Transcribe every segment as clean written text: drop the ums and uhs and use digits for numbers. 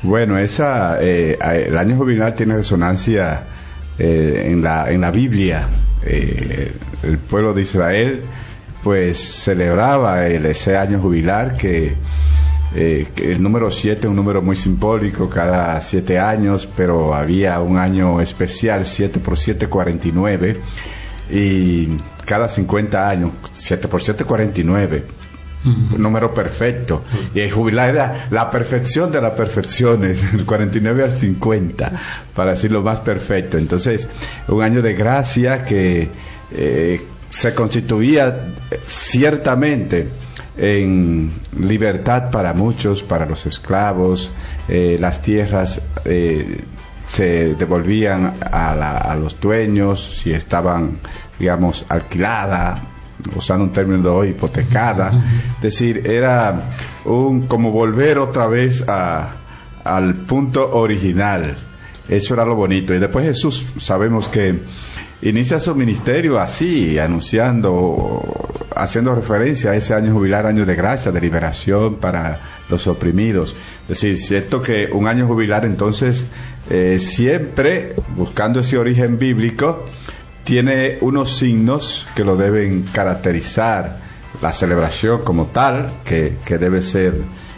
Bueno, el año jubilar tiene resonancia en la Biblia. El pueblo de Israel pues celebraba ese año jubilar que el número 7 es un número muy simbólico, cada 7 años, pero había un año especial, 7 por 7, 49, y cada 50 años, 7 por 7, 49, un número perfecto, y el jubilar era la perfección de las perfecciones, el 49 al 50, para decirlo más perfecto. Entonces, un año de gracia que se constituía ciertamente en libertad para muchos, para los esclavos. Las tierras se devolvían a los dueños si estaban, digamos, alquiladas, usando un término de hoy, hipotecada. Es decir, era como volver otra vez al punto original. Eso era lo bonito. Y después Jesús, sabemos que inicia su ministerio así, haciendo referencia a ese año jubilar, año de gracia, de liberación para los oprimidos. Es decir, cierto que un año jubilar, entonces, siempre buscando ese origen bíblico, tiene unos signos que lo deben caracterizar. La celebración como tal, que debe ser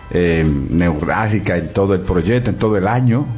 neurálgica en todo el proyecto, en todo el año.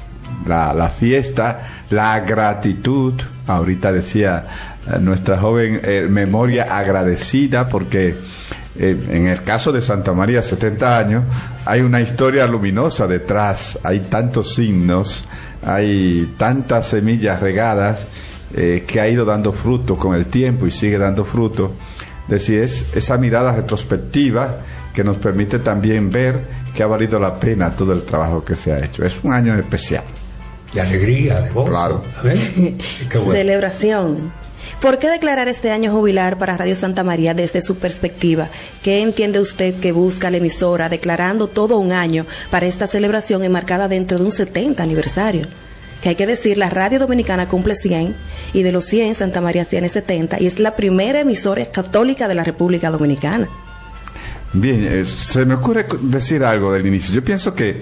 La fiesta, la gratitud. Ahorita decía nuestra joven, memoria agradecida, porque en el caso de Santa María, 70 años, hay una historia luminosa detrás, hay tantos signos, hay tantas semillas regadas, que ha ido dando fruto con el tiempo y sigue dando fruto. Es decir, es esa mirada retrospectiva que nos permite también ver que ha valido la pena todo el trabajo que se ha hecho. Es un año especial. De alegría, de gozo. Claro. Qué bueno. Celebración. ¿Por qué declarar este año jubilar para Radio Santa María desde su perspectiva? ¿Qué entiende usted que busca la emisora declarando todo un año para esta celebración enmarcada dentro de un 70 aniversario? Que hay que decir, la radio dominicana cumple 100, y de los 100, Santa María tiene 70, y es la primera emisora católica de la República Dominicana. Bien, se me ocurre decir algo del inicio. Yo pienso que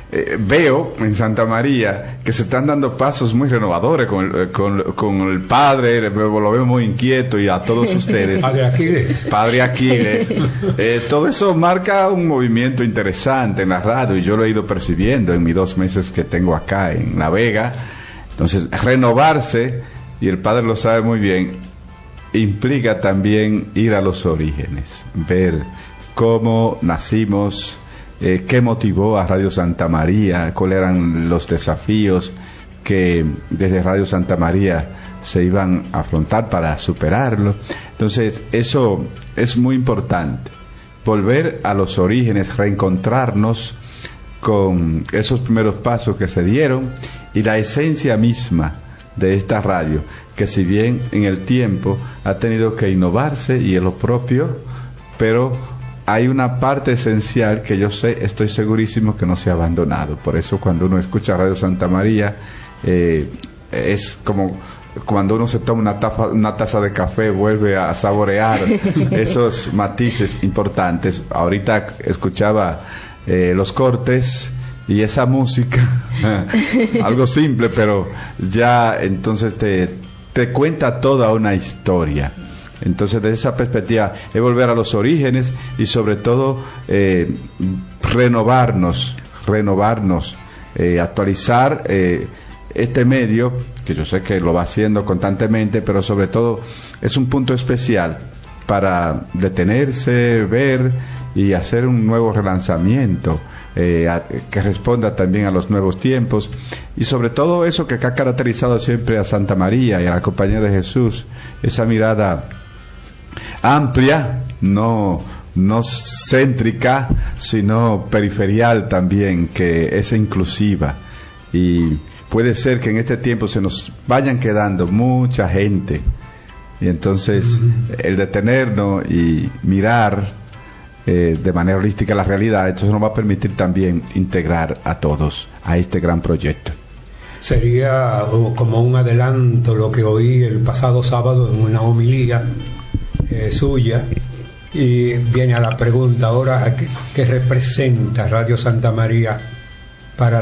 veo en Santa María que se están dando pasos muy renovadores con el padre, lo veo muy inquieto, y a todos ustedes. Padre Aquiles. Todo eso marca un movimiento interesante en la radio, y yo lo he ido percibiendo en mis 2 meses que tengo acá en La Vega. Entonces, renovarse, y el padre lo sabe muy bien, implica también ir a los orígenes, ver cómo nacimos, qué motivó a Radio Santa María, cuáles eran los desafíos que desde Radio Santa María se iban a afrontar para superarlo. Entonces, eso es muy importante, volver a los orígenes, reencontrarnos con esos primeros pasos que se dieron y la esencia misma de esta radio, que si bien en el tiempo ha tenido que innovarse y es lo propio, pero hay una parte esencial que estoy segurísimo que no se ha abandonado. Por eso cuando uno escucha Radio Santa María, es como cuando uno se toma una taza de café, vuelve a saborear esos matices importantes. Ahorita escuchaba los cortes y esa música, algo simple, pero ya entonces te cuenta toda una historia. Entonces, desde esa perspectiva, es volver a los orígenes y, sobre todo, renovarnos, actualizar este medio, que yo sé que lo va haciendo constantemente, pero sobre todo es un punto especial para detenerse, ver y hacer un nuevo relanzamiento que responda también a los nuevos tiempos, y sobre todo eso que ha caracterizado siempre a Santa María y a la Compañía de Jesús, esa mirada amplia, no céntrica, sino periferial también, que es inclusiva. Y puede ser que en este tiempo se nos vayan quedando mucha gente, y entonces el detenernos y mirar de manera holística la realidad, entonces nos va a permitir también integrar a todos a este gran proyecto. Sería como un adelanto lo que oí el pasado sábado en una homilía suya, y viene a la pregunta ahora: ¿qué representa Radio Santa María